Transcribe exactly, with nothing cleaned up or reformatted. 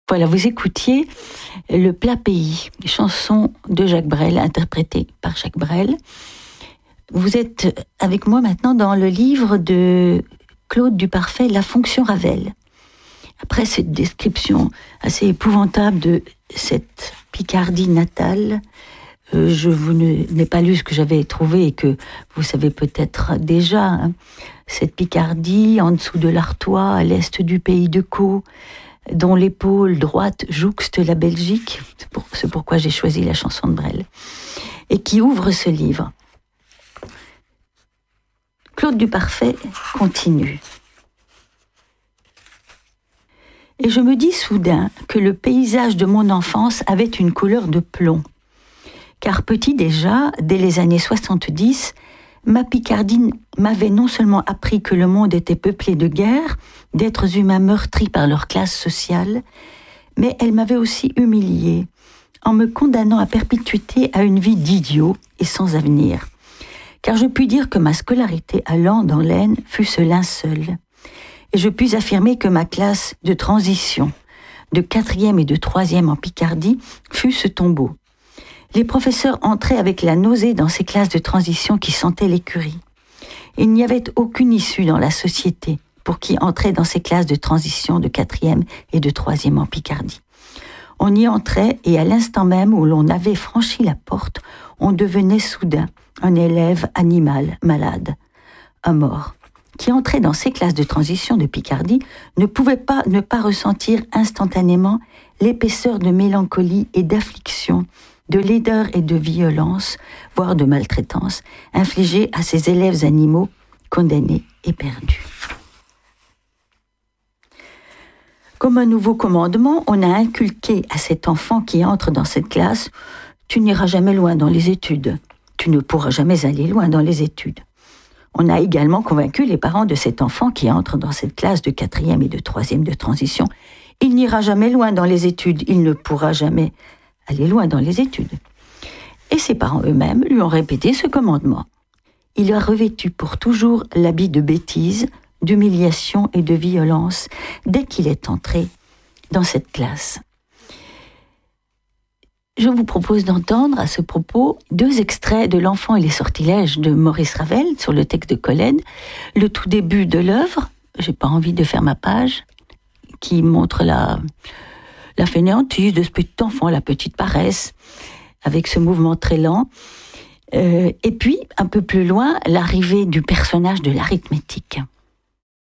Voilà, vous écoutiez Le Plat Pays, chanson de Jacques Brel, interprétée par Jacques Brel. Vous êtes avec moi maintenant dans le livre de Claude Duparfait, La fonction Ravel. Après cette description assez épouvantable de cette Picardie natale, euh, je vous ne, n'ai pas lu ce que j'avais trouvé et que vous savez peut-être déjà. Hein, cette Picardie en dessous de l'Artois, à l'est du pays de Caux, dont l'épaule droite jouxte la Belgique, c'est, pour, c'est pourquoi j'ai choisi la chanson de Brel, et qui ouvre ce livre. Claude Duparfait continue. Et je me dis soudain que le paysage de mon enfance avait une couleur de plomb. Car petit déjà, dès les années soixante-dix, ma Picardie m'avait non seulement appris que le monde était peuplé de guerres, d'êtres humains meurtris par leur classe sociale, mais elle m'avait aussi humiliée, en me condamnant à perpétuité à une vie d'idiot et sans avenir. Car je puis dire que ma scolarité à Land en l'Aisne fut ce linceul. Et je puis affirmer que ma classe de transition, de quatrième et de troisième en Picardie, fut ce tombeau. Les professeurs entraient avec la nausée dans ces classes de transition qui sentaient l'écurie. Il n'y avait aucune issue dans la société pour qui entrait dans ces classes de transition de quatrième et de troisième en Picardie. On y entrait et à l'instant même où l'on avait franchi la porte, on devenait soudain un élève animal, malade, un mort. Qui entrait dans ces classes de transition de Picardie ne pouvait pas ne pas ressentir instantanément l'épaisseur de mélancolie et d'affliction, de laideur et de violence, voire de maltraitance, infligée à ces élèves animaux condamnés et perdus. Comme un nouveau commandement, on a inculqué à cet enfant qui entre dans cette classe « Tu n'iras jamais loin dans les études. Tu ne pourras jamais aller loin dans les études. » On a également convaincu les parents de cet enfant qui entre dans cette classe de quatrième et de troisième de transition. Il n'ira jamais loin dans les études, il ne pourra jamais aller loin dans les études. Et ses parents eux-mêmes lui ont répété ce commandement. Il a revêtu pour toujours l'habit de bêtise, d'humiliation et de violence dès qu'il est entré dans cette classe. Je vous propose d'entendre à ce propos deux extraits de L'Enfant et les sortilèges de Maurice Ravel sur le texte de Collen, le tout début de l'œuvre, j'ai pas envie de faire ma page, qui montre la, la fainéantise de ce petit enfant, la petite paresse, avec ce mouvement très lent. Euh, et puis, un peu plus loin, l'arrivée du personnage de l'arithmétique.